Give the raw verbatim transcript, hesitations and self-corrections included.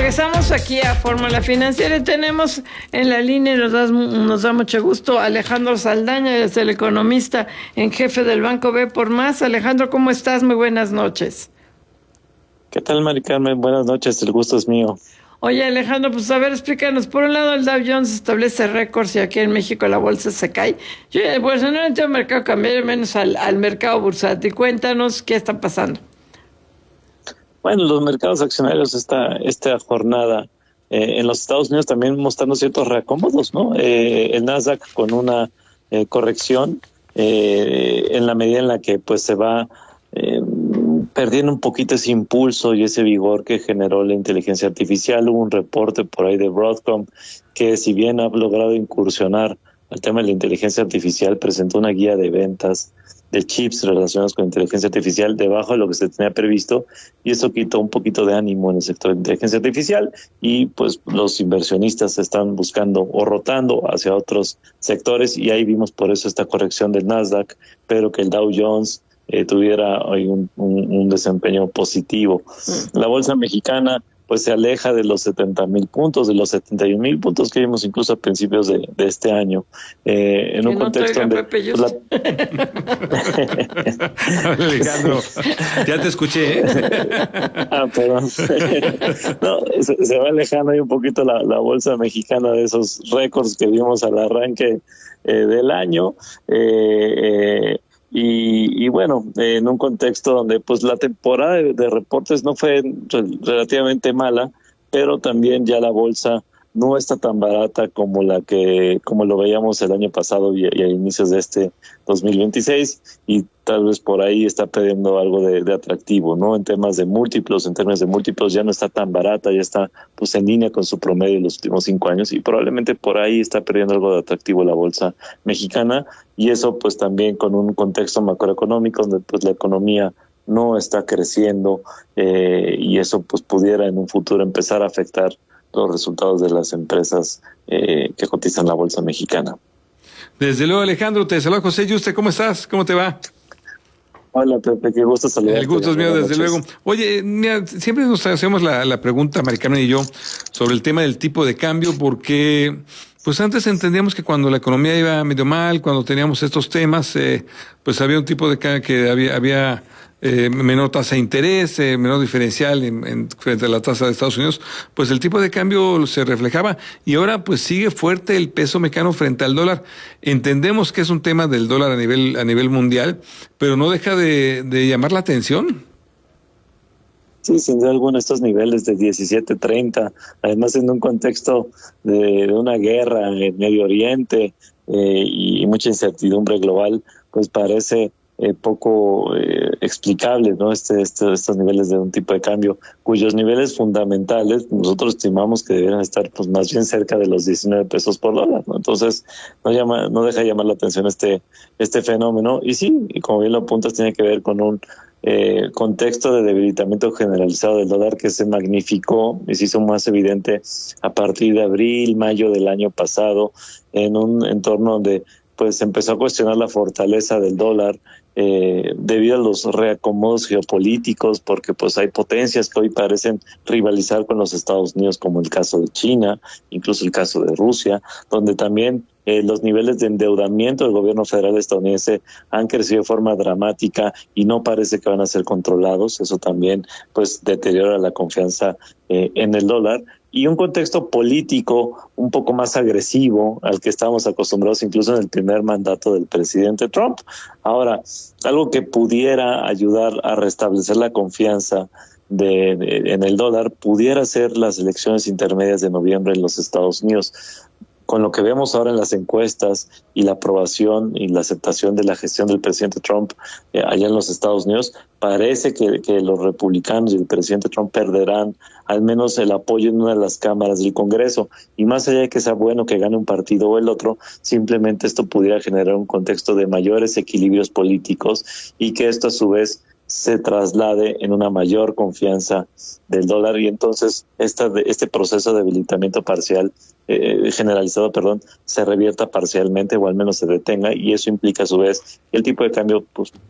Regresamos aquí a Fórmula Financiera y tenemos en la línea, nos da, nos da mucho gusto, Alejandro Saldaña, es el economista en jefe del Banco B por Más. Alejandro, ¿cómo estás? Muy buenas noches. ¿Qué tal, Mari Carmen? Buenas noches, el gusto es mío. Oye, Alejandro, pues a ver, explícanos. Por un lado, el Dow Jones establece récords y aquí en México la bolsa se cae. Yo, pues no entiendo el mercado cambiario, menos al, al mercado bursátil. Cuéntanos qué está pasando. Bueno, los mercados accionarios esta, esta jornada eh, en los Estados Unidos también mostrando ciertos reacomodos, ¿no? Eh, el Nasdaq con una eh, corrección eh, en la medida en la que pues se va eh, perdiendo un poquito ese impulso y ese vigor que generó la inteligencia artificial. Hubo un reporte por ahí de Broadcom que, si bien ha logrado incursionar al tema de la inteligencia artificial, presentó una guía de ventas de chips relacionados con inteligencia artificial debajo de lo que se tenía previsto, y eso quitó un poquito de ánimo en el sector de inteligencia artificial, y pues los inversionistas están buscando o rotando hacia otros sectores, y ahí vimos por eso esta corrección del Nasdaq, pero que el Dow Jones eh, tuviera hoy un, un, un desempeño positivo. La bolsa mexicana pues se aleja de los setenta mil puntos, de los setenta y un mil puntos que vimos incluso a principios de, de este año. Eh, en que un no contexto donde... Pepe, pues, la... Alejandro, ya te escuché. ah, perdón. no, se, se va alejando ahí un poquito la, la bolsa mexicana de esos récords que vimos al arranque eh, del año. Eh, eh, Y, y bueno, eh, en un contexto donde pues la temporada de, de reportes no fue re, relativamente mala, pero también ya la bolsa no está tan barata como la que como lo veíamos el año pasado y, y a inicios de este dos mil veintiséis, y tal vez por ahí está perdiendo algo de, de atractivo, ¿no? En temas de múltiplos, en términos de múltiplos ya no está tan barata, ya está pues en línea con su promedio de los últimos cinco años, y probablemente por ahí está perdiendo algo de atractivo la bolsa mexicana, y eso pues también con un contexto macroeconómico donde pues la economía no está creciendo, eh, y eso pues pudiera en un futuro empezar a afectar los resultados de las empresas eh, que cotizan la bolsa mexicana. Desde luego, Alejandro, te saluda José Yuste. ¿Cómo estás? ¿Cómo te va? Hola, Pepe, qué gusto saludarte. El gusto es mío, desde luego. Oye, mira, siempre nos hacemos la, la pregunta, Mari Carmen y yo, sobre el tema del tipo de cambio, porque pues antes entendíamos que cuando la economía iba medio mal, cuando teníamos estos temas, eh, pues había un tipo de cambio que había... había Eh, menor tasa de interés, eh, menor diferencial en, en, frente a la tasa de Estados Unidos, pues el tipo de cambio se reflejaba, y ahora pues sigue fuerte el peso mexicano frente al dólar. Entendemos que es un tema del dólar a nivel a nivel mundial, pero no deja de, de llamar la atención. Sí, sin duda alguna, estos niveles de diecisiete treinta, además en un contexto de, de una guerra en Medio Oriente eh, y mucha incertidumbre global, pues parece Eh, poco eh, explicable, ¿no? Este, este, estos niveles de un tipo de cambio, cuyos niveles fundamentales nosotros estimamos que deberían estar pues más bien cerca de los diecinueve pesos por dólar, ¿no? Entonces no llama, no deja llamar la atención este, este fenómeno, y sí, y como bien lo apuntas, tiene que ver con un eh, contexto de debilitamiento generalizado del dólar que se magnificó y se hizo más evidente a partir de abril, mayo del año pasado, en un entorno donde pues se empezó a cuestionar la fortaleza del dólar eh, debido a los reacomodos geopolíticos, porque pues hay potencias que hoy parecen rivalizar con los Estados Unidos, como el caso de China, incluso el caso de Rusia, donde también eh, los niveles de endeudamiento del gobierno federal estadounidense han crecido de forma dramática y no parece que van a ser controlados. Eso también pues deteriora la confianza eh, en el dólar. Y un contexto político un poco más agresivo al que estábamos acostumbrados incluso en el primer mandato del presidente Trump. Ahora, algo que pudiera ayudar a restablecer la confianza de, de, en el dólar pudiera ser las elecciones intermedias de noviembre en los Estados Unidos. Con lo que vemos ahora en las encuestas y la aprobación y la aceptación de la gestión del presidente Trump eh, allá en los Estados Unidos, parece que, que los republicanos y el presidente Trump perderán al menos el apoyo en una de las cámaras del Congreso. Y más allá de que sea bueno que gane un partido o el otro, simplemente esto pudiera generar un contexto de mayores equilibrios políticos, y que esto a su vez se traslade en una mayor confianza del dólar, y entonces esta, este proceso de debilitamiento parcial, eh, generalizado, perdón, se revierta parcialmente o al menos se detenga, y eso implica a su vez que el tipo de cambio pues